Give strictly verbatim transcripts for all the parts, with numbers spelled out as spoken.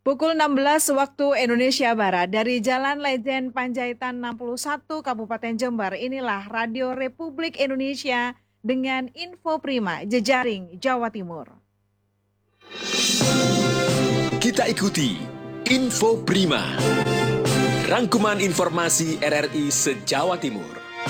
Pukul enam belas waktu Indonesia Barat dari Jalan Lejen Panjaitan enam puluh satu Kabupaten Jember, inilah Radio Republik Indonesia dengan Info Prima Jejaring Jawa Timur. Kita ikuti Info Prima, rangkuman informasi R R I se-Jawa Timur.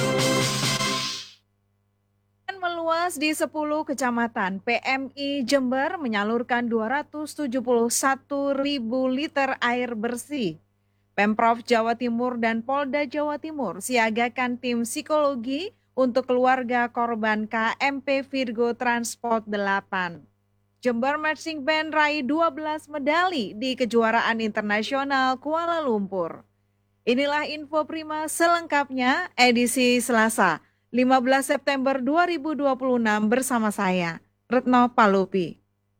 Meluas di sepuluh kecamatan, P M I Jember menyalurkan dua ratus tujuh puluh satu ribu liter air bersih. Pemprov Jawa Timur dan Polda Jawa Timur siagakan tim psikologi untuk keluarga korban K M P Virgo Transport delapan. Jember Marching Band raih dua belas medali di kejuaraan internasional Kuala Lumpur. Inilah Info Prima selengkapnya edisi Selasa, lima belas September dua ribu dua puluh enam bersama saya, Retno Palupi.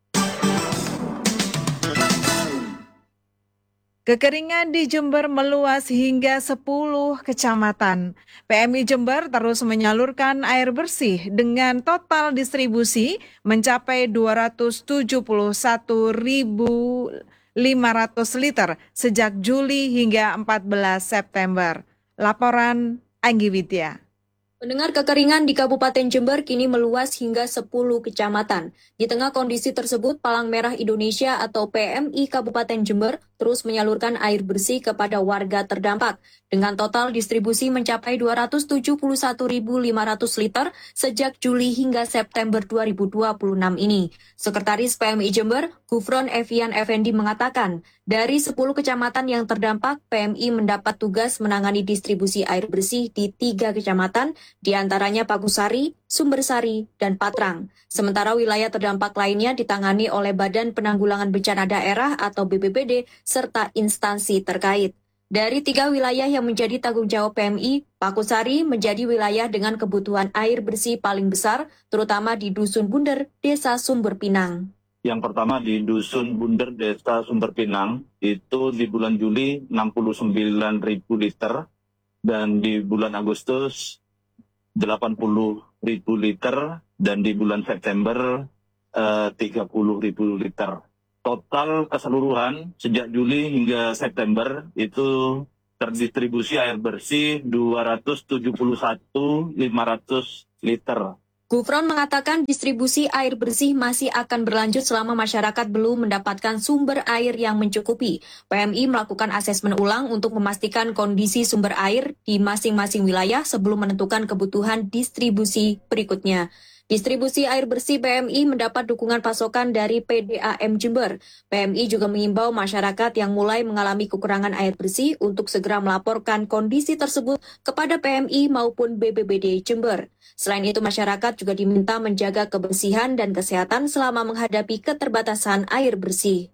Kekeringan di Jember meluas hingga sepuluh kecamatan. P M I Jember terus menyalurkan air bersih dengan total distribusi mencapai dua ratus tujuh puluh satu ribu lima ratus liter sejak Juli hingga empat belas September. Laporan Anggi Widya. Pendengar, kekeringan di Kabupaten Jember kini meluas hingga sepuluh kecamatan. Di tengah kondisi tersebut, Palang Merah Indonesia atau P M I Kabupaten Jember terus menyalurkan air bersih kepada warga terdampak. Dengan total distribusi mencapai dua ratus tujuh puluh satu ribu lima ratus liter sejak Juli hingga September dua ribu dua puluh enam ini. Sekretaris P M I Jember, Gufron Evian Effendi mengatakan, dari sepuluh kecamatan yang terdampak, P M I mendapat tugas menangani distribusi air bersih di tiga kecamatan, di antaranya Pagusari, Sumbersari, dan Patrang. Sementara wilayah terdampak lainnya ditangani oleh Badan Penanggulangan Bencana Daerah atau B P B D serta instansi terkait. Dari tiga wilayah yang menjadi tanggung jawab P M I, Pagusari menjadi wilayah dengan kebutuhan air bersih paling besar, terutama di Dusun Bunder, Desa Sumber Pinang. Yang pertama di Dusun Bunder, Desa Sumber Pinang, itu di bulan Juli enam puluh sembilan ribu liter, dan di bulan Agustus delapan puluh ribu liter, dan di bulan September eh, tiga puluh ribu liter. Total keseluruhan sejak Juli hingga September itu terdistribusi air bersih dua ratus tujuh puluh satu ribu lima ratus liter. Gufron mengatakan distribusi air bersih masih akan berlanjut selama masyarakat belum mendapatkan sumber air yang mencukupi. P M I melakukan asesmen ulang untuk memastikan kondisi sumber air di masing-masing wilayah sebelum menentukan kebutuhan distribusi berikutnya. Distribusi air bersih P M I mendapat dukungan pasokan dari P D A M Jember. P M I juga mengimbau masyarakat yang mulai mengalami kekurangan air bersih untuk segera melaporkan kondisi tersebut kepada P M I maupun B P B D Jember. Selain itu, masyarakat juga diminta menjaga kebersihan dan kesehatan selama menghadapi keterbatasan air bersih.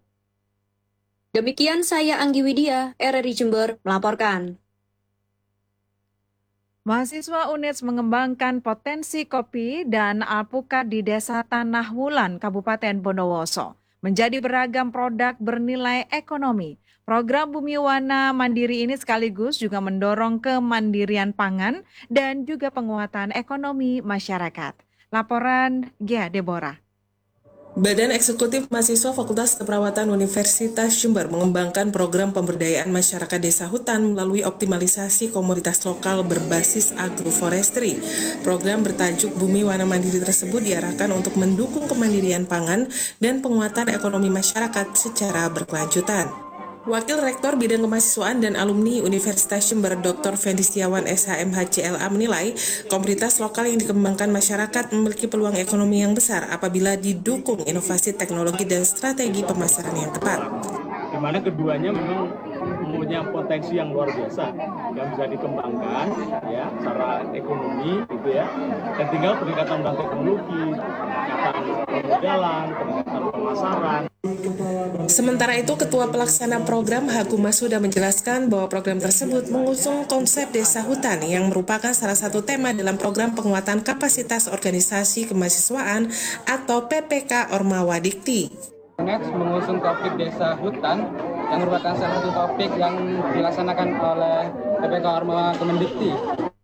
Demikian saya Anggi Widya, R R I Jember, melaporkan. Mahasiswa U N E D S mengembangkan potensi kopi dan alpukat di Desa Tanah Wulan, Kabupaten Bondowoso, menjadi beragam produk bernilai ekonomi. Program Bumi Wana Mandiri ini sekaligus juga mendorong kemandirian pangan dan juga penguatan ekonomi masyarakat. Laporan Gia Deborah. Badan Eksekutif Mahasiswa Fakultas Keperawatan Universitas Jember mengembangkan program pemberdayaan masyarakat desa hutan melalui optimalisasi komoditas lokal berbasis agroforestry. Program bertajuk Bumi Wana Mandiri tersebut diarahkan untuk mendukung kemandirian pangan dan penguatan ekonomi masyarakat secara berkelanjutan. Wakil Rektor Bidang Kemahasiswaan dan Alumni Universitas Jember, Doktor Fendi Setiawan S H M H C L A menilai komoditas lokal yang dikembangkan masyarakat memiliki peluang ekonomi yang besar apabila didukung inovasi teknologi dan strategi pemasaran yang tepat. Di mana keduanya memang mempunyai potensi yang luar biasa yang bisa dikembangkan ya secara ekonomi gitu ya. Dan tinggal peningkatan dan teknologi, peningkatan permodalan, peningkatan pemasaran. Sementara itu, Ketua Pelaksana Program Haguma sudah menjelaskan bahwa program tersebut mengusung konsep desa hutan yang merupakan salah satu tema dalam program penguatan kapasitas organisasi kemahasiswaan atau P P K Ormawa Dikti. U N E D S mengusung topik desa hutan yang merupakan salah satu topik yang dilaksanakan oleh P P K Ormawa Kemendikti